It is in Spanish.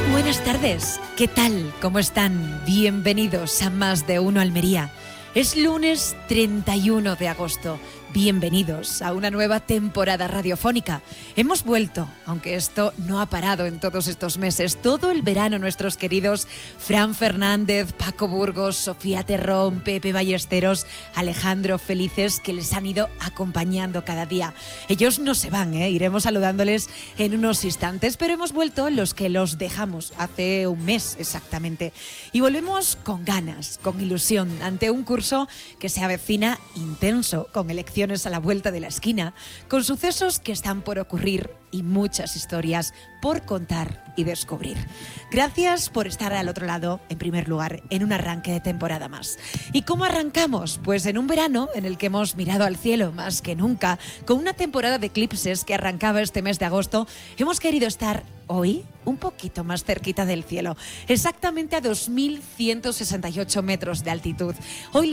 Buenas tardes, ¿qué tal? ¿Cómo están? Bienvenidos a Más de Uno Almería. Es lunes 31 de agosto. Bienvenidos a una nueva temporada radiofónica. Hemos vuelto, aunque esto no ha parado en todos estos meses. Todo el verano nuestros queridos Fran Fernández, Paco Burgos, Sofía Terrón, Pepe Ballesteros, Alejandro Felices, que les han ido acompañando cada día. Ellos no se van, iremos saludándoles en unos instantes, pero hemos vuelto los que los dejamos hace un mes exactamente. Y volvemos con ganas, con ilusión, ante un curso que se avecina intenso, con elecciones a la vuelta de la esquina, con sucesos que están por ocurrir y muchas historias por contar y descubrir. Gracias por estar al otro lado, en primer lugar, en un arranque de temporada más. ¿Y cómo arrancamos? Pues en un verano en el que hemos mirado al cielo más que nunca, con una temporada de eclipses que arrancaba este mes de agosto, hemos querido estar hoy un poquito más cerquita del cielo, exactamente a 2.168 metros de altitud. Hoy